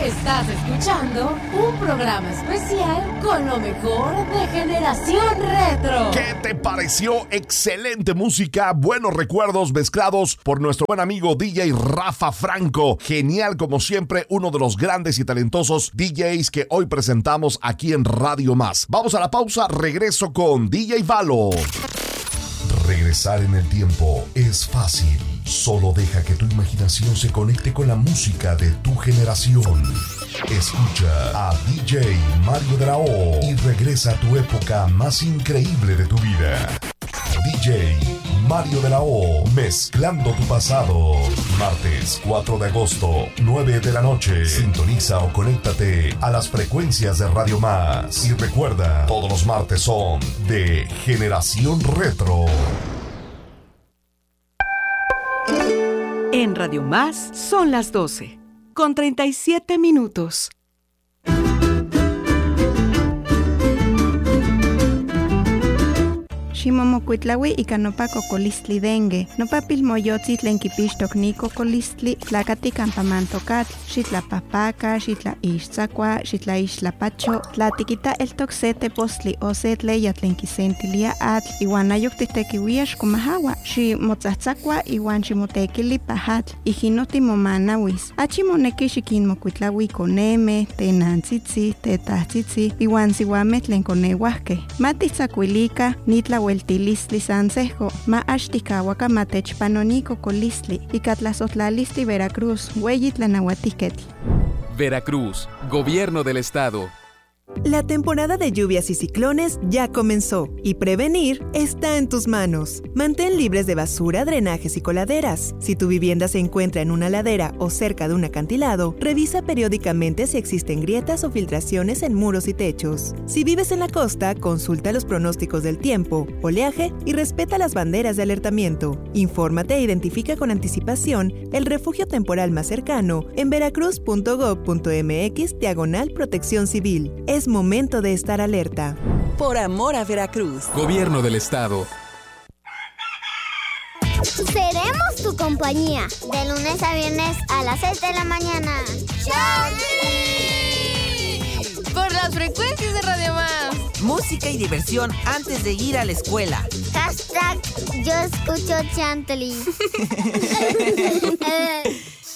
Estás escuchando un programa especial con lo mejor de Generación Retro. ¿Qué te pareció? Excelente música, buenos recuerdos mezclados por nuestro buen amigo DJ Rafa Franco. Genial como siempre, uno de los grandes y talentosos DJs que hoy presentamos aquí en Radio Más. Vamos a la pausa, regreso con DJ Valo. Regresar en el tiempo es fácil. Solo deja que tu imaginación se conecte con la música de tu generación. Escucha a DJ Mario de la O y regresa a tu época más increíble de tu vida. DJ Mario de la O, mezclando tu pasado. Martes 4 de agosto, 9 de la noche. Sintoniza o conéctate a las frecuencias de Radio Más. Y recuerda, todos los martes son de Generación Retro. En Radio Más son las 12, con 37 minutos. Ximomocuitlaui ika nopa kokolistli dengue. Nopa pilmoyotzi tlen kipixtok ni kokolistli tlakati kampamantokatl. Xitlapapaka, xitlaixtzakua, xitlaixtlapacho. Tlatikita eltok se tepostli o se tleya tlen kisentilia atl. Iwan ayok titekiuia xkomahawa. Ximotzatzakua iwan ximotekili pahatl. Ijinoti momanawis. Achimoneki xikinmokuitlaui koneme, tenantzitzi, tetahtzitzi, iwan siwame tlen koneuahke. Matitzakuilika nitla Weltilistli sansejo, ma axtikawaka matechpanoniko kolistli, ikatlazotlalistli Veracruz, hueyitlanauatiketl. Veracruz, Gobierno del Estado. La temporada de lluvias y ciclones ya comenzó y prevenir está en tus manos. Mantén libres de basura, drenajes y coladeras. Si tu vivienda se encuentra en una ladera o cerca de un acantilado, revisa periódicamente si existen grietas o filtraciones en muros y techos. Si vives en la costa, consulta los pronósticos del tiempo, oleaje y respeta las banderas de alertamiento. Infórmate e identifica con anticipación el refugio temporal más cercano en veracruz.gov.mx/protección civil. Es momento de estar alerta. Por amor a Veracruz. Gobierno del Estado. Seremos tu compañía de lunes a viernes a las 6 de la mañana. ¡Chao! Por las frecuencias de Radio Más. Música y diversión antes de ir a la escuela. Hashtag yo escucho Chantilly.